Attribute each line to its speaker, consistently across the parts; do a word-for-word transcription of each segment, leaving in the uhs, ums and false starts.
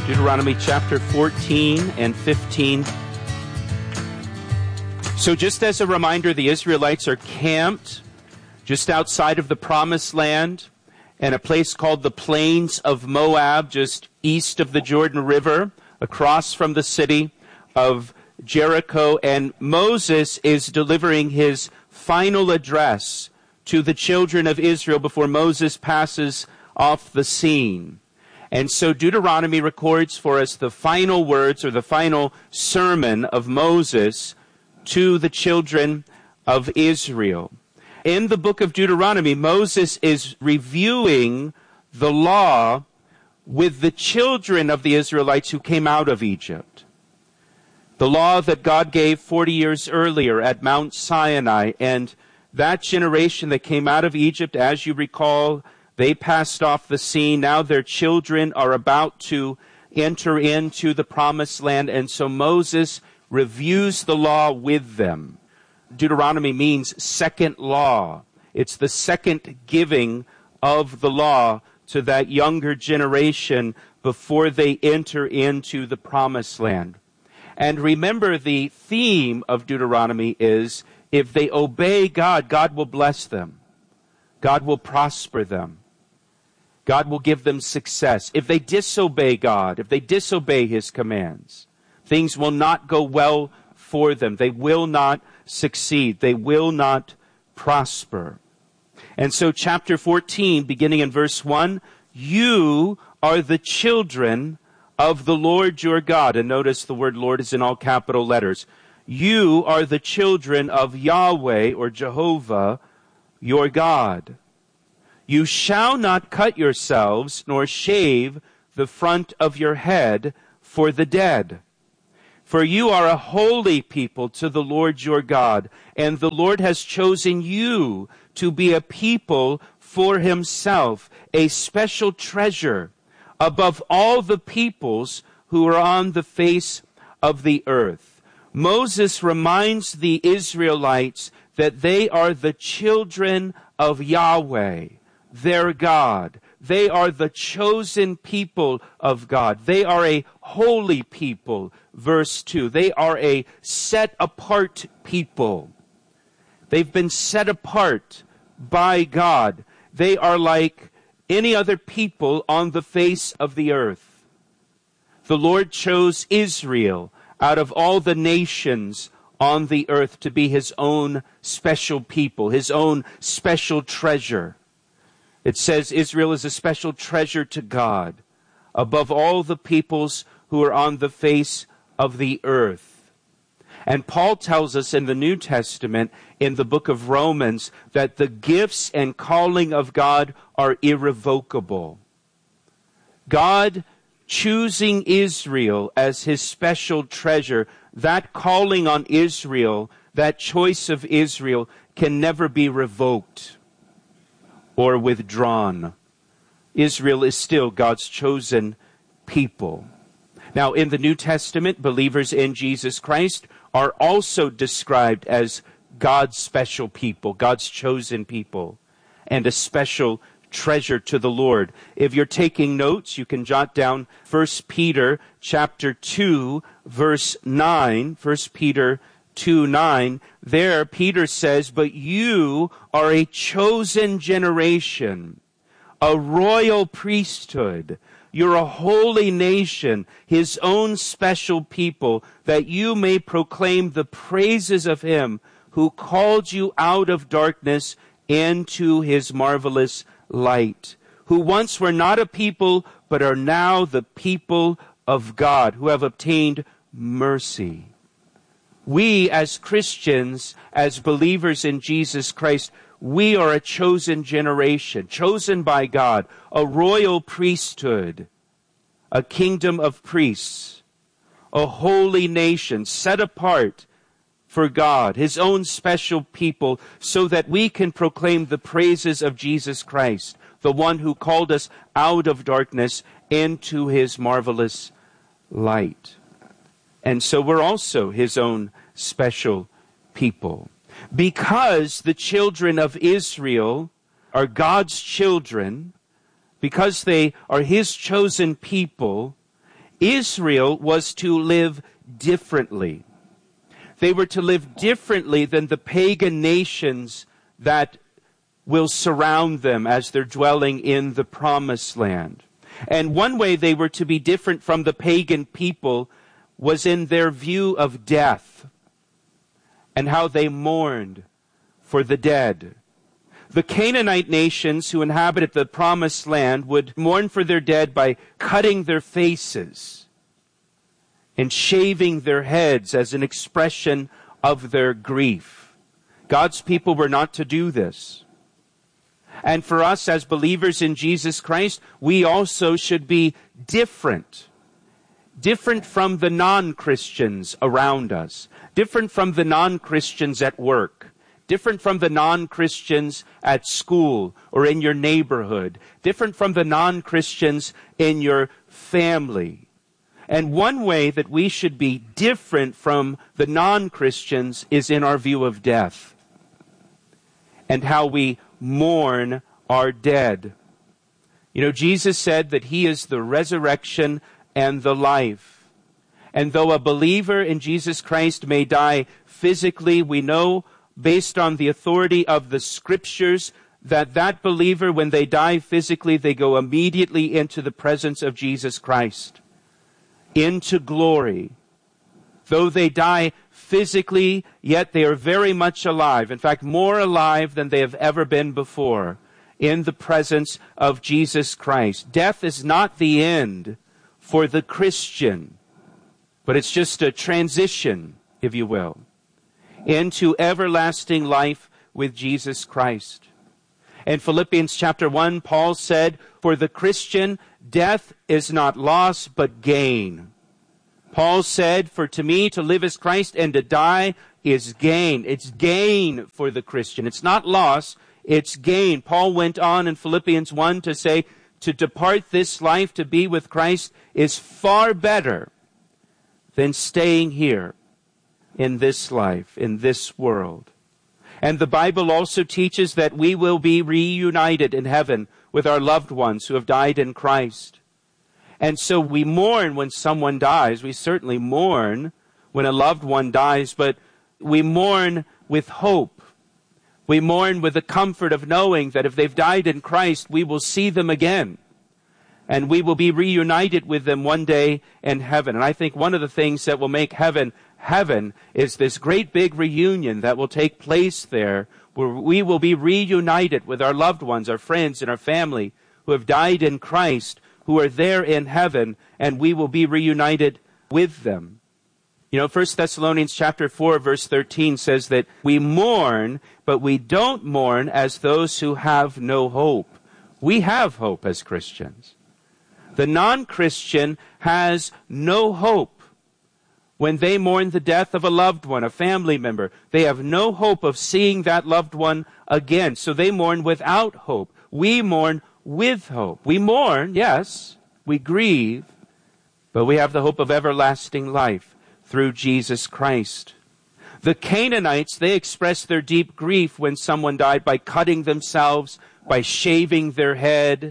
Speaker 1: Deuteronomy chapter fourteen and fifteen. So just as a reminder, the Israelites are camped just outside of the Promised Land in a place called the Plains of Moab, just east of the Jordan River, across from the city of Jericho. And Moses is delivering his final address to the children of Israel before Moses passes off the scene. And so Deuteronomy records for us the final words or the final sermon of Moses to the children of Israel. In the book of Deuteronomy, Moses is reviewing the law with the children of the Israelites who came out of Egypt. The law that God gave forty years earlier at Mount Sinai. And that generation that came out of Egypt, as you recall, they passed off the scene. Now their children are about to enter into the Promised Land. And so Moses reviews the law with them. Deuteronomy means second law. It's the second giving of the law to that younger generation before they enter into the Promised Land. And remember, the theme of Deuteronomy is if they obey God, God will bless them. God will prosper them. God will give them success. If they disobey God, if they disobey His commands, things will not go well for them. They will not succeed. They will not prosper. And so chapter fourteen, beginning in verse one, you are the children of the Lord your God. And notice the word Lord is in all capital letters. You are the children of Yahweh or Jehovah your God. You shall not cut yourselves nor shave the front of your head for the dead. For you are a holy people to the Lord your God, and the Lord has chosen you to be a people for Himself, a special treasure above all the peoples who are on the face of the earth. Moses reminds the Israelites that they are the children of Yahweh, their God. They are the chosen people of God. They are a holy people, verse two. They are a set-apart people. They've been set apart by God. They are like any other people on the face of the earth. The Lord chose Israel out of all the nations on the earth to be His own special people, His own special treasure. It says Israel is a special treasure to God above all the peoples who are on the face of the earth. And Paul tells us in the New Testament, in the book of Romans, that the gifts and calling of God are irrevocable. God choosing Israel as His special treasure, that calling on Israel, that choice of Israel can never be revoked or withdrawn. Israel is still God's chosen people. Now, in the New Testament, believers in Jesus Christ are also described as God's special people, God's chosen people, and a special treasure to the Lord. If you're taking notes, you can jot down First Peter chapter two, verse nine. First Peter two nine. There, Peter says, but you are a chosen generation, a royal priesthood. You're a holy nation, His own special people, that you may proclaim the praises of Him who called you out of darkness into His marvelous light, who once were not a people, but are now the people of God, who have obtained mercy. We as Christians, as believers in Jesus Christ, we are a chosen generation, chosen by God, a royal priesthood, a kingdom of priests, a holy nation set apart for God, His own special people, so that we can proclaim the praises of Jesus Christ, the one who called us out of darkness into His marvelous light. And so we're also His own special people. Because the children of Israel are God's children, because they are His chosen people, Israel was to live differently. They were to live differently than the pagan nations that will surround them as they're dwelling in the promised land. And one way they were to be different from the pagan people was in their view of death and how they mourned for the dead. The Canaanite nations who inhabited the promised land would mourn for their dead by cutting their faces and shaving their heads as an expression of their grief. God's people were not to do this. And for us as believers in Jesus Christ, we also should be different. Different from the non-Christians around us. Different from the non-Christians at work. Different from the non-Christians at school or in your neighborhood. Different from the non-Christians in your family. And one way that we should be different from the non-Christians is in our view of death and how we mourn our dead. You know, Jesus said that He is the resurrection and the life. And though a believer in Jesus Christ may die physically, we know, based on the authority of the Scriptures, that that believer, when they die physically, they go immediately into the presence of Jesus Christ, into glory. Though they die physically, yet they are very much alive. In fact, more alive than they have ever been before in the presence of Jesus Christ. Death is not the end for the Christian, but it's just a transition, if you will, into everlasting life with Jesus Christ. In Philippians chapter one, Paul said, "For the Christian, death is not loss, but gain." Paul said, "For to me to live is Christ, and to die is gain." It's gain for the Christian. It's not loss, it's gain. Paul went on in Philippians one to say, to depart this life to be with Christ is far better than staying here in this life, in this world. And the Bible also teaches that we will be reunited in heaven with our loved ones who have died in Christ. And so we mourn when someone dies. We certainly mourn when a loved one dies, but we mourn with hope. We mourn with the comfort of knowing that if they've died in Christ, we will see them again. And we will be reunited with them one day in heaven. And I think one of the things that will make heaven heaven is this great big reunion that will take place there, where we will be reunited with our loved ones, our friends, and our family who have died in Christ, who are there in heaven, and we will be reunited with them. You know, First Thessalonians chapter four, verse thirteen says that we mourn, but we don't mourn as those who have no hope. We have hope as Christians. The non-Christian has no hope when they mourn the death of a loved one, a family member. They have no hope of seeing that loved one again, so they mourn without hope. We mourn with hope. We mourn, yes, we grieve, but we have the hope of everlasting life through Jesus Christ. The Canaanites, they expressed their deep grief when someone died by cutting themselves, by shaving their head.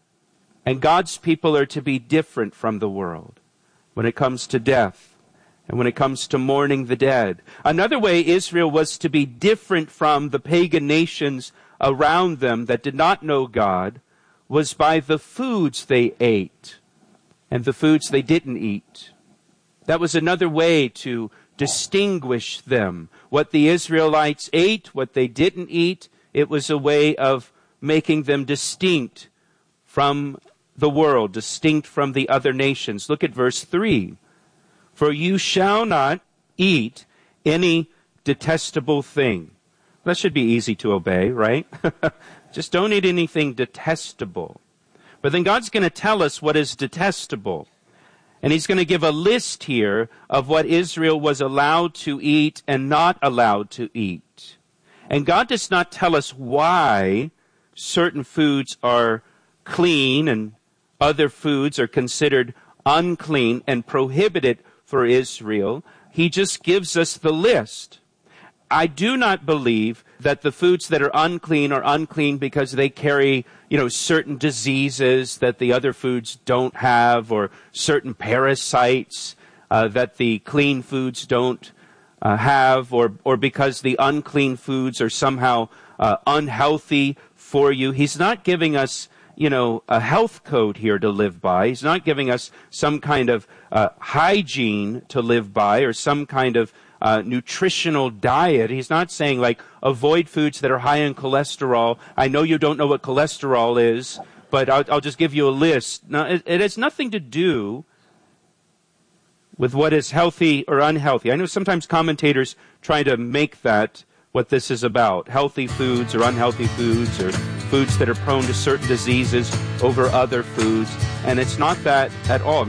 Speaker 1: And God's people are to be different from the world when it comes to death and when it comes to mourning the dead. Another way Israel was to be different from the pagan nations around them that did not know God was by the foods they ate and the foods they didn't eat. That was another way to distinguish them. What the Israelites ate, what they didn't eat, it was a way of making them distinct from the world, distinct from the other nations. Look at verse three. For you shall not eat any detestable thing. That should be easy to obey, right? Just don't eat anything detestable. But then God's going to tell us what is detestable. And He's going to give a list here of what Israel was allowed to eat and not allowed to eat. And God does not tell us why certain foods are clean and other foods are considered unclean and prohibited for Israel. He just gives us the list. I do not believe that the foods that are unclean are unclean because they carry, you know, certain diseases that the other foods don't have, or certain parasites uh, that the clean foods don't uh, have, or or because the unclean foods are somehow uh, unhealthy for you. He's not giving us, you know, a health code here to live by. He's not giving us some kind of uh, hygiene to live by, or some kind of Uh, nutritional diet. He's not saying, like, avoid foods that are high in cholesterol. I know you don't know what cholesterol is, but I'll, I'll just give you a list. Now, it, it has nothing to do with what is healthy or unhealthy. I know sometimes commentators try to make that what this is about. Healthy foods or unhealthy foods, or foods that are prone to certain diseases over other foods. And it's not that at all.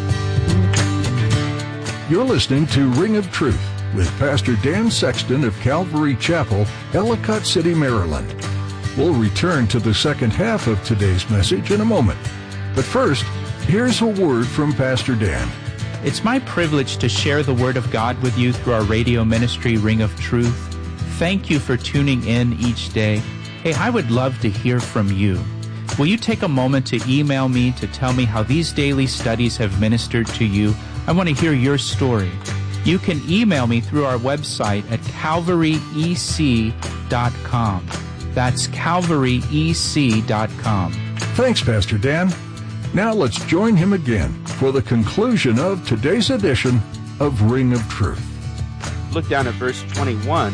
Speaker 2: You're listening to Ring of Truth with Pastor Dan Sexton of Calvary Chapel, Ellicott City, Maryland. We'll return to the second half of today's message in a moment. But first, here's a word from Pastor Dan.
Speaker 3: It's my privilege to share the Word of God with you through our radio ministry, Ring of Truth. Thank you for tuning in each day. Hey, I would love to hear from you. Will you take a moment to email me to tell me how these daily studies have ministered to you? I want to hear your story. You can email me through our website at calvary e c dot com. That's calvary e c dot com.
Speaker 2: Thanks, Pastor Dan. Now let's join him again for the conclusion of today's edition of Ring of Truth.
Speaker 1: Look down at verse twenty-one.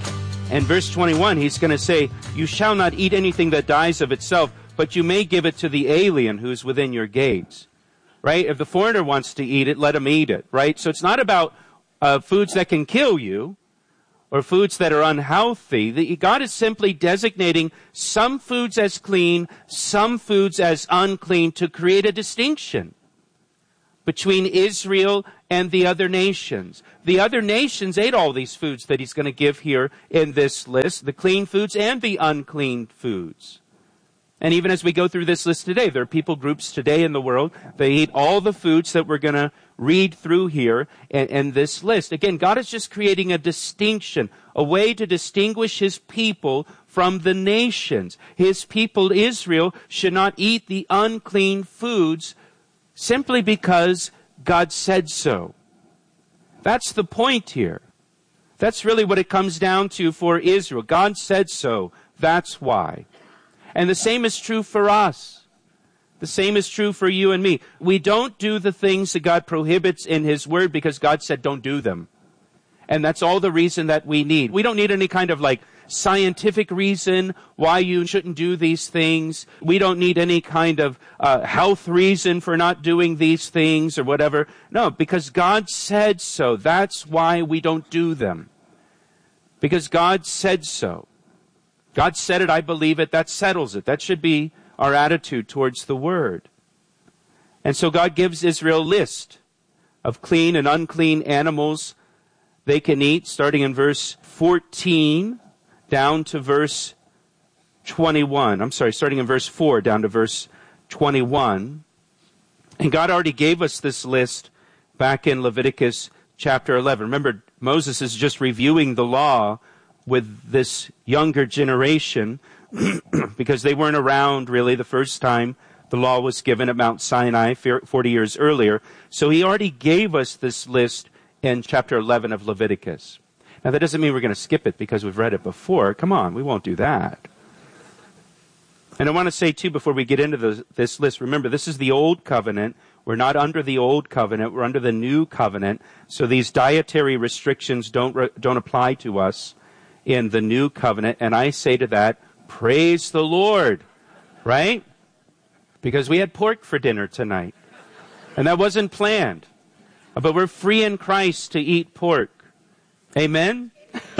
Speaker 1: And verse twenty-one, he's going to say, you shall not eat anything that dies of itself, but you may give it to the alien who's within your gates. Right? If the foreigner wants to eat it, let him eat it. Right? So it's not about uh, foods that can kill you or foods that are unhealthy. The, God is simply designating some foods as clean, some foods as unclean, to create a distinction between Israel and the other nations. The other nations ate all these foods that he's going to give here in this list, the clean foods and the unclean foods. And even as we go through this list today, there are people groups today in the world, they eat all the foods that we're going to read through here in, in this list. Again, God is just creating a distinction, a way to distinguish his people from the nations. His people, Israel, should not eat the unclean foods simply because God said so. That's the point here. That's really what it comes down to for Israel. God said so. That's why. And the same is true for us. The same is true for you and me. We don't do the things that God prohibits in his word because God said don't do them. And that's all the reason that we need. We don't need any kind of like scientific reason why you shouldn't do these things. We don't need any kind of uh, health reason for not doing these things or whatever. No, because God said so. That's why we don't do them. Because God said so. God said it, I believe it, that settles it. That should be our attitude towards the Word. And so God gives Israel a list of clean and unclean animals they can eat, starting in verse fourteen down to verse twenty-one. I'm sorry, starting in verse four down to verse twenty-one. And God already gave us this list back in Leviticus chapter eleven. Remember, Moses is just reviewing the law with this younger generation because they weren't around really the first time the law was given at Mount Sinai forty years earlier. So he already gave us this list in chapter eleven of Leviticus. Now that doesn't mean we're going to skip it because we've read it before. Come on, we won't do that. And I want to say too, before we get into the, this list, remember this is the old covenant. We're not under the old covenant, we're under the new covenant. So these dietary restrictions don't don't apply to us in the new covenant. And I say to that, praise the Lord, right? Because we had pork for dinner tonight. And that wasn't planned. But we're free in Christ to eat pork. Amen?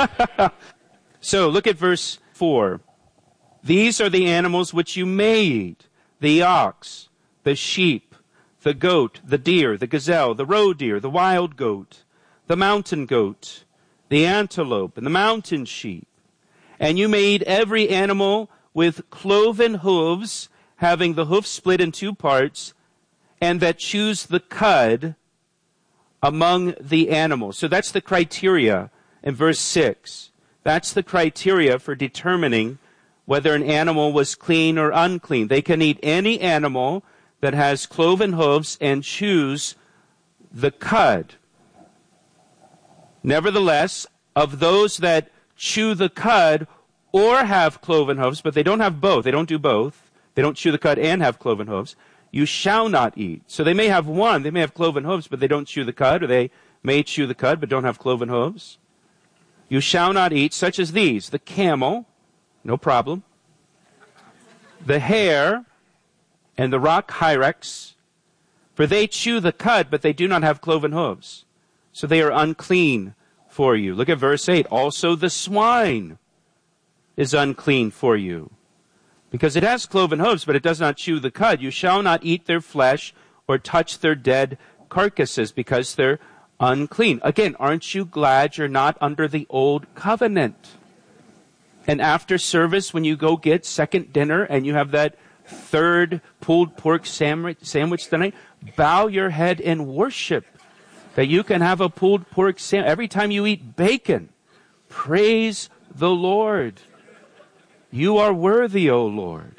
Speaker 1: So look at verse four. These are the animals which you may eat: the ox, the sheep, the goat, the deer, the gazelle, the roe deer, the wild goat, the mountain goat, the antelope, and the mountain sheep. And you may eat every animal with cloven hooves, having the hoof split in two parts, and that chews the cud among the animals. So that's the criteria in verse six. That's the criteria for determining whether an animal was clean or unclean. They can eat any animal that has cloven hooves and chews the cud. Nevertheless, of those that chew the cud or have cloven hooves, but they don't have both, they don't do both, they don't chew the cud and have cloven hooves, you shall not eat. So they may have one, they may have cloven hooves, but they don't chew the cud, or they may chew the cud, but don't have cloven hooves. You shall not eat, such as these: the camel, no problem, the hare, and the rock hyrax, for they chew the cud, but they do not have cloven hooves. So they are unclean for you. Look at verse eight. Also the swine is unclean for you, because it has cloven hooves, but it does not chew the cud. You shall not eat their flesh or touch their dead carcasses, because they're unclean. Again, aren't you glad you're not under the old covenant? And after service, when you go get second dinner and you have that third pulled pork sandwich, sandwich tonight, bow your head in worship that you can have a pulled pork sandwich. Every time you eat bacon, praise the Lord. You are worthy, O Lord.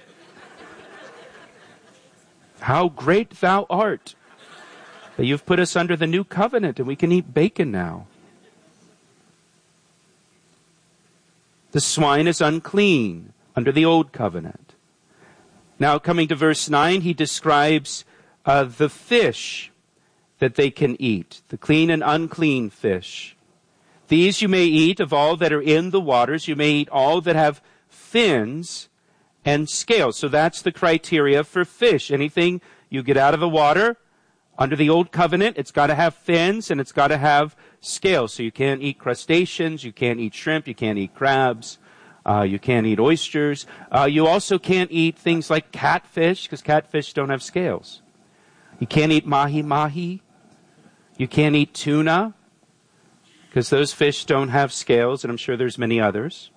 Speaker 1: How great thou art, that you've put us under the new covenant and we can eat bacon now. The swine is unclean under the old covenant. Now, coming to verse nine, he describes uh, the fish that they can eat, the clean and unclean fish. These you may eat of all that are in the waters. You may eat all that have fins and scales. So that's the criteria for fish. Anything you get out of the water under the old covenant, it's got to have fins and it's got to have scales. So you can't eat crustaceans, you can't eat shrimp, you can't eat crabs, uh, you can't eat oysters. Uh, you also can't eat things like catfish, because catfish don't have scales. You can't eat mahi-mahi. You can't eat tuna, because those fish don't have scales, and I'm sure there's many others.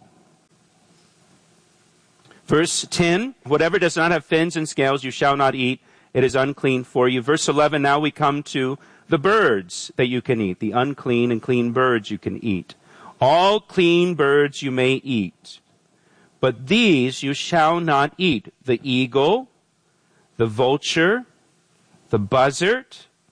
Speaker 1: Verse ten, whatever does not have fins and scales you shall not eat. It is unclean for you. Verse eleven, now we come to the birds that you can eat, the unclean and clean birds you can eat. All clean birds you may eat, but these you shall not eat: the eagle, the vulture, the buzzard.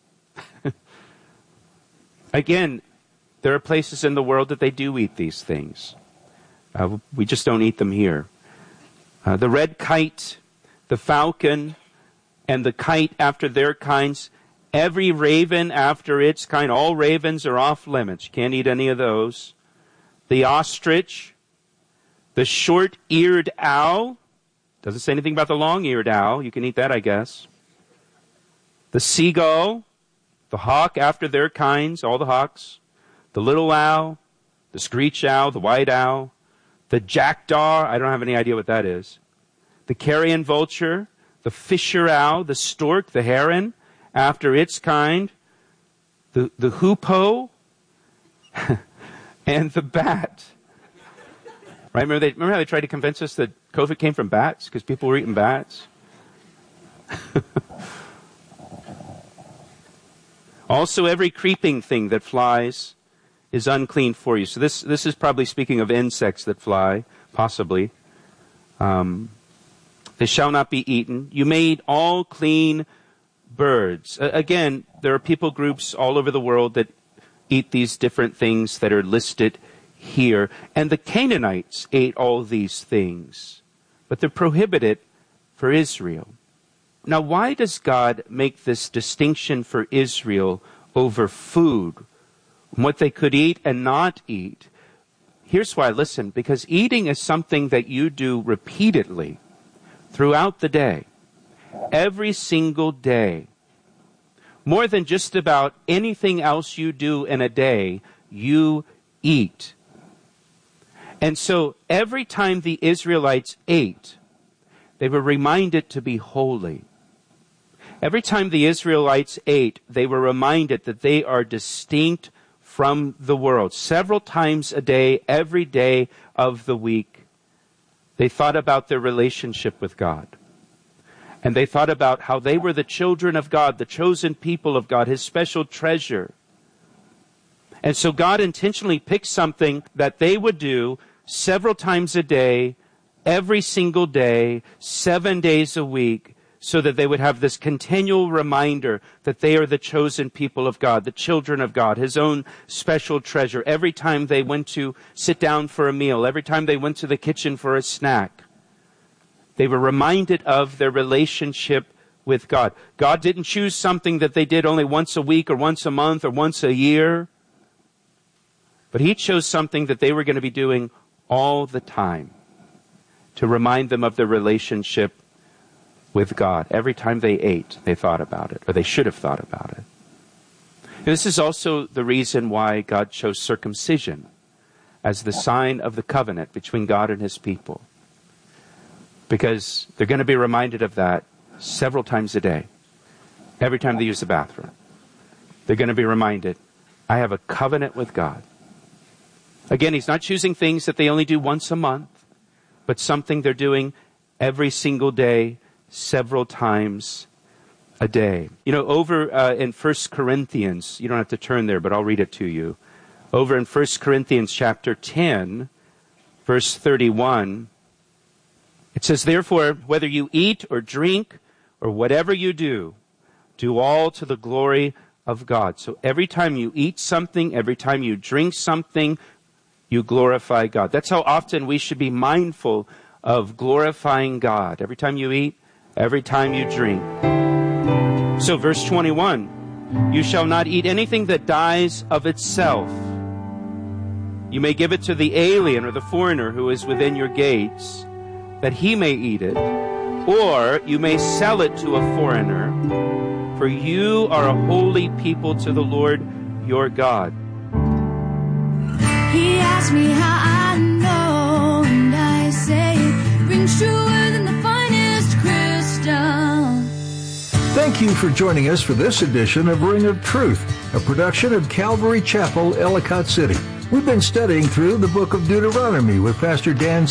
Speaker 1: Again, there are places in the world that they do eat these things. Uh, we just don't eat them here. Uh, the red kite, the falcon, and the kite after their kinds, every raven after its kind. All ravens are off limits. You can't eat any of those. The ostrich, the short-eared owl. Doesn't say anything about the long-eared owl. You can eat that, I guess. The seagull, the hawk after their kinds, all the hawks. The little owl, the screech owl, the white owl. The jackdaw, I don't have any idea what that is. The carrion vulture, the fisher owl, the stork, the heron after its kind, the, the hoopoe, and the bat. Right? Remember, they, remember how they tried to convince us that COVID came from bats because people were eating bats? Also, every creeping thing that flies is unclean for you. So this, this is probably speaking of insects that fly, possibly. Um, they shall not be eaten. You may eat all clean birds. Uh, again, there are people groups all over the world that eat these different things that are listed here. And the Canaanites ate all these things, but they're prohibited for Israel. Now, why does God make this distinction for Israel over food, what they could eat and not eat? Here's why. Listen, because eating is something that you do repeatedly throughout the day, every single day. More than just about anything else you do in a day, you eat. And so every time the Israelites ate, they were reminded to be holy. Every time the Israelites ate, they were reminded that they are distinct from the world. Several times a day, every day of the week, they thought about their relationship with God. And they thought about how they were the children of God, the chosen people of God, His special treasure. And so God intentionally picked something that they would do several times a day, every single day, seven days a week, so that they would have this continual reminder that they are the chosen people of God, the children of God, His own special treasure. Every time they went to sit down for a meal, every time they went to the kitchen for a snack, they were reminded of their relationship with God. God didn't choose something that they did only once a week or once a month or once a year, but He chose something that they were going to be doing all the time to remind them of their relationship with God. Every time they ate, they thought about it, or they should have thought about it. This is also the reason why God chose circumcision as the sign of the covenant between God and His people. Because they're going to be reminded of that several times a day. Every time they use the bathroom, they're going to be reminded, I have a covenant with God. Again, He's not choosing things that they only do once a month, but something they're doing every single day, several times a day. You know, over uh, in First Corinthians, you don't have to turn there, but I'll read it to you. Over in First Corinthians chapter ten, verse thirty-one, it says, therefore, whether you eat or drink or whatever you do, do all to the glory of God. So every time you eat something, every time you drink something, you glorify God. That's how often we should be mindful of glorifying God. Every time you eat, every time you drink. So verse twenty-one, you shall not eat anything that dies of itself. You may give it to the alien or the foreigner who is within your gates, that he may eat it, or you may sell it to a foreigner, for you are a holy people to the Lord your God.
Speaker 4: He asked me how I know, and I say it rings truer than the finest crystal.
Speaker 2: Thank you for joining us for this edition of Ring of Truth, a production of Calvary Chapel, Ellicott City. We've been studying through the book of Deuteronomy with Pastor Dan